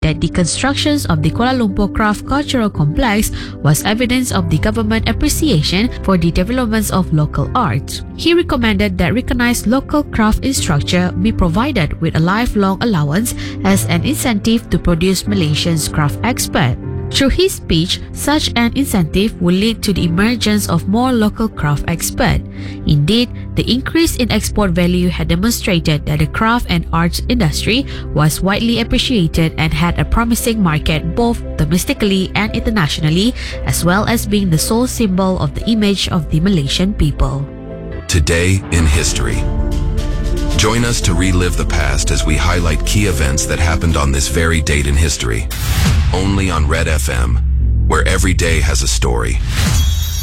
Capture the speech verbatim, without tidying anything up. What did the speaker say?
that the construction of the Kuala Lumpur Craft Cultural Complex was evidence of the government appreciation for the development of local art. He recommended that recognized local craft instructor be provided with a lifelong allowance as an incentive to produce Malaysians craft expert. Through his speech, such an incentive will lead to the emergence of more local craft experts. Indeed, the increase in export value had demonstrated that the craft and arts industry was widely appreciated and had a promising market both domestically and internationally, as well as being the sole symbol of the image of the Malaysian people. Today in history. Join us to relive the past as we highlight key events that happened on this very date in history. Only on Red F M, where every day has a story.